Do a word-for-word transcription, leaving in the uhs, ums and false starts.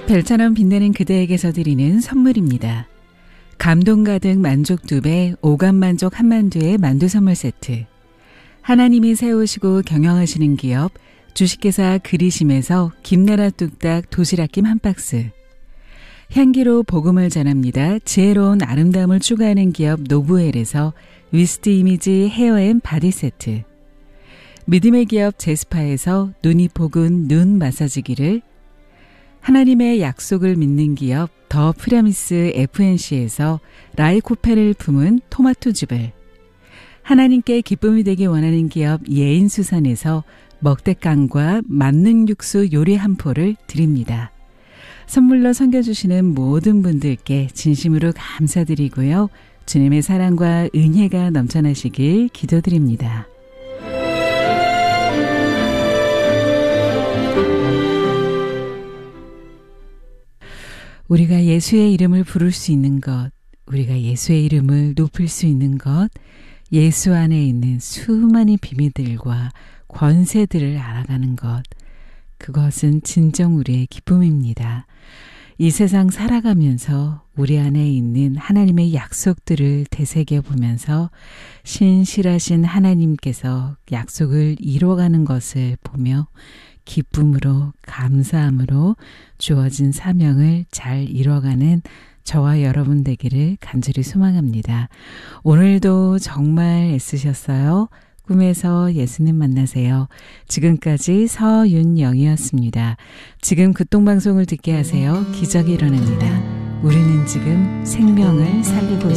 별처럼 빛나는 그대에게서 드리는 선물입니다. 감동 가득 만족 두 배, 오감 만족 한만두의 만두 선물 세트. 하나님이 세우시고 경영하시는 기업 주식회사 그리심에서 김나라 뚝딱 도시락김 한 박스. 향기로 복음을 전합니다. 지혜로운 아름다움을 추구하는 기업 노브웰에서 위스트 이미지 헤어앤 바디 세트. 믿음의 기업 제스파에서 눈이 포근 눈 마사지기를, 하나님의 약속을 믿는 기업 더 프라미스 에프엔씨에서 라이코펜을 품은 토마토즙을, 하나님께 기쁨이 되기 원하는 기업 예인수산에서 먹대깡과 만능 육수 요리 한 포를 드립니다. 선물로 섬겨주시는 모든 분들께 진심으로 감사드리고요. 주님의 사랑과 은혜가 넘쳐나시길 기도드립니다. 우리가 예수의 이름을 부를 수 있는 것, 우리가 예수의 이름을 높일 수 있는 것, 예수 안에 있는 수많은 비밀들과 권세들을 알아가는 것, 그것은 진정 우리의 기쁨입니다. 이 세상 살아가면서 우리 안에 있는 하나님의 약속들을 되새겨보면서 신실하신 하나님께서 약속을 이뤄가는 것을 보며 기쁨으로 감사함으로 주어진 사명을 잘 이뤄가는 저와 여러분 되기를 간절히 소망합니다. 오늘도 정말 애쓰셨어요. 꿈에서 예수님 만나세요. 지금까지 서윤영이었습니다. 지금 극동방송을 듣게 하세요. 기적이 일어납니다. 우리는 지금 생명을 살리고 있습니다.